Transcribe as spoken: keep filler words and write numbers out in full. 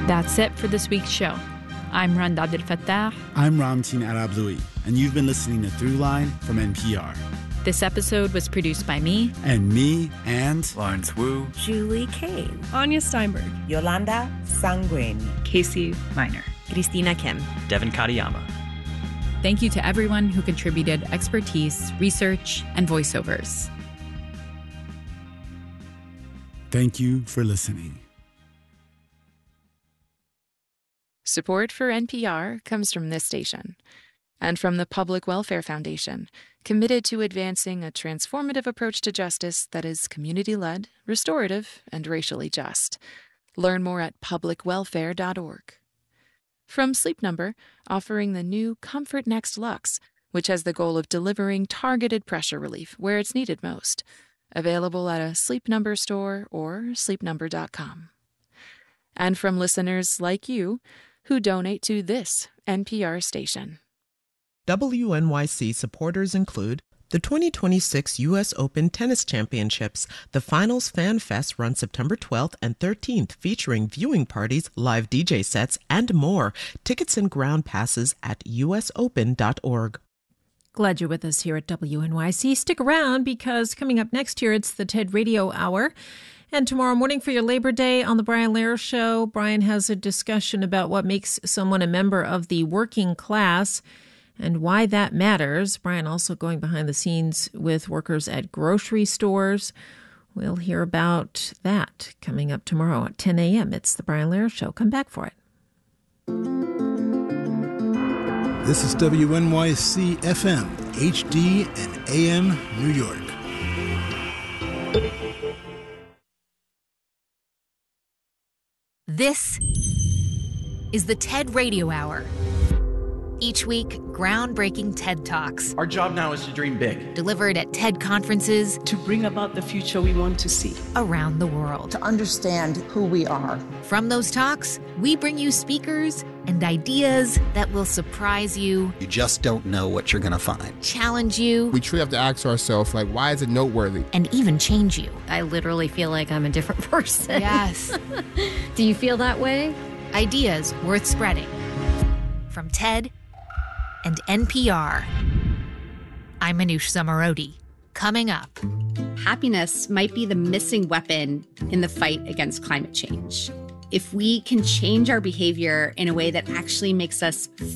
That's it for this week's show. I'm Rand Abdel Fattah. I'm Ramtin Arablouei, and you've been listening to Throughline from N P R. This episode was produced by me. And me, and... Lawrence Wu. Julie Kane. Anya Steinberg. Yolanda Sanguen. Casey Minor. Christina Kim. Devin Katayama. Thank you to everyone who contributed expertise, research, and voiceovers. Thank you for listening. Support for N P R comes from this station and from the Public Welfare Foundation, committed to advancing a transformative approach to justice that is community-led, restorative, and racially just. Learn more at public welfare dot org. From Sleep Number, offering the new Comfort Next Luxe, which has the goal of delivering targeted pressure relief where it's needed most. Available at a Sleep Number store or sleep number dot com. And from listeners like you who donate to this N P R station. W N Y C supporters include the twenty twenty-six U S Open Tennis Championships. The Finals Fan Fest runs September twelfth and thirteenth, featuring viewing parties, live D J sets, and more. Tickets and ground passes at u s open dot org. Glad you're with us here at W N Y C. Stick around because coming up next year, it's the TED Radio Hour. And tomorrow morning for your Labor Day on the Brian Lehrer Show, Brian has a discussion about what makes someone a member of the working class and why that matters. Brian also going behind the scenes with workers at grocery stores. We'll hear about that coming up tomorrow at ten a.m. It's the Brian Lehrer Show. Come back for it. This is W N Y C F M, H D and A M New York. This is the TED Radio Hour. Each week, groundbreaking TED Talks. Our job now is to dream big. Delivered at TED conferences. To bring about the future we want to see. Around the world. To understand who we are. From those talks, we bring you speakers and ideas that will surprise you. You just don't know what you're going to find. Challenge you. We truly have to ask ourselves, like, why is it noteworthy? And even change you. I literally feel like I'm a different person. Yes. Do you feel that way? Ideas worth spreading. From TED and N P R. I'm Manoush Zomorodi. Coming up. Happiness might be the missing weapon in the fight against climate change. If we can change our behavior in a way that actually makes us